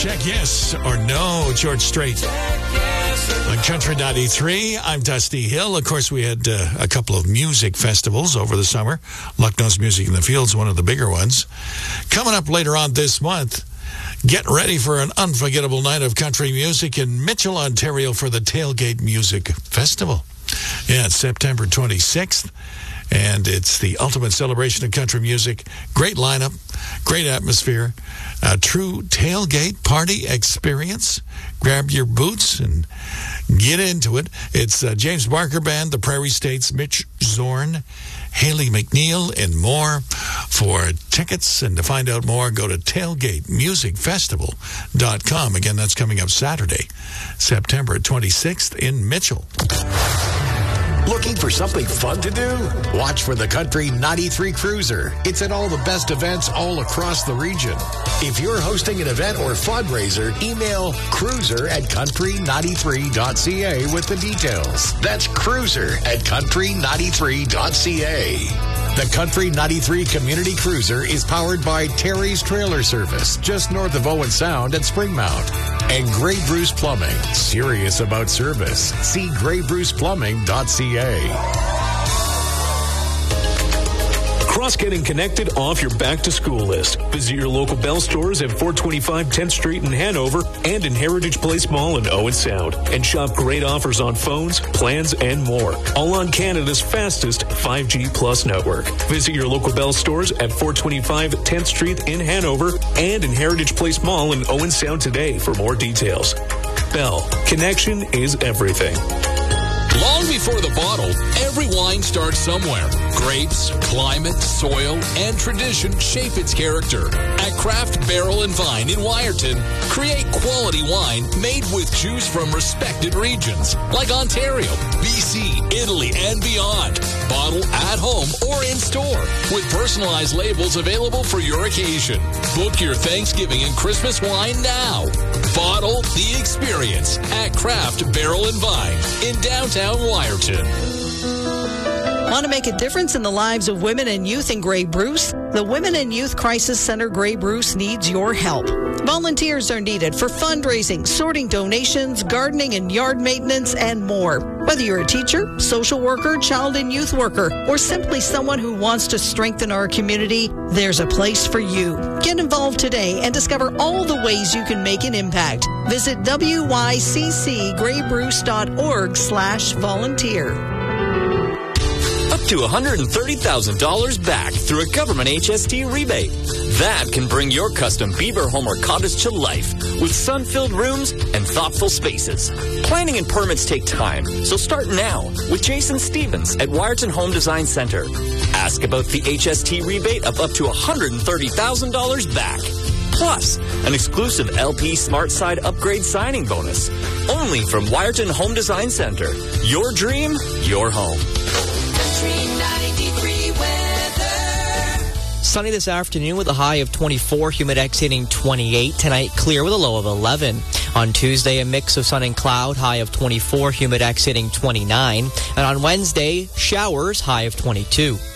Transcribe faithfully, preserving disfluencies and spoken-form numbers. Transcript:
Check yes or no, George Strait. On Country ninety-three, I'm Dusty Hill. Of course, we had uh, a couple of music festivals over the summer. Lucknow's Music in the Fields, one of the bigger ones. Coming up later on this month, get ready for an unforgettable night of country music in Mitchell, Ontario for the Tailgate Music Festival. Yeah, it's September twenty-sixth, and it's the ultimate celebration of country music. Great lineup, great atmosphere, a true tailgate party experience. Grab your boots and get into it. It's uh, James Barker Band, the Prairie States, Mitch Zorn, Haley McNeil, and more. For tickets and to find out more, go to tailgate music festival dot com. Again, that's coming up Saturday, September twenty-sixth in Mitchell. Looking for something fun to do? Watch for the Country ninety-three Cruiser. It's at all the best events all across the region. If you're hosting an event or fundraiser, email cruiser at country ninety-three dot c a with the details. That's cruiser at country ninety-three dot c a. The Country ninety-three Community Cruiser is powered by Terry's Trailer Service, just north of Owen Sound at Springmount. And Grey Bruce Plumbing, serious about service. See grey bruce plumbing dot c a. Cross getting connected off your back-to-school list. Visit your local Bell stores at four twenty-five tenth Street in Hanover and in Heritage Place Mall in Owen Sound. And shop great offers on phones, plans, and more. All on Canada's fastest five G Plus network. Visit your local Bell stores at four twenty-five tenth Street in Hanover and in Heritage Place Mall in Owen Sound today for more details. Bell. Connection is everything. Long before the bottle, every wine starts somewhere. Grapes, climate, soil, and tradition shape its character. At Craft Barrel and Vine in Wyerton, create quality wine made with juice from respected regions like Ontario, B C, Italy, and beyond. Bottle at home or in store with personalized labels available for your occasion. Book your Thanksgiving and Christmas wine now. Bottle the experience at Craft Barrel and Vine in downtown Wyerton. Want to make a difference in the lives of women and youth in Grey Bruce? The Women and Youth Crisis Center Grey Bruce needs your help. Volunteers are needed for fundraising, sorting donations, gardening and yard maintenance, and more. Whether you're a teacher, social worker, child and youth worker, or simply someone who wants to strengthen our community, there's a place for you. Get involved today and discover all the ways you can make an impact. Visit W Y C C grey bruce dot org slash volunteer. Up to one hundred thirty thousand dollars back through a government H S T rebate. That can bring your custom beaver home or cottage to life with sun-filled rooms and thoughtful spaces. Planning and permits take time, so start now with Jason Stevens at Wyerton Home Design Center. Ask about the H S T rebate of up to one hundred thirty thousand dollars back. Plus, an exclusive L P Smart Side upgrade signing bonus. Only from Wyerton Home Design Center. Your dream, your home. Sunny this afternoon with a high of twenty-four, humidex hitting twenty-eight. Tonight, clear with a low of eleven. On Tuesday, a mix of sun and cloud, high of twenty-four, humidex hitting twenty-nine. And on Wednesday, showers, high of twenty-two.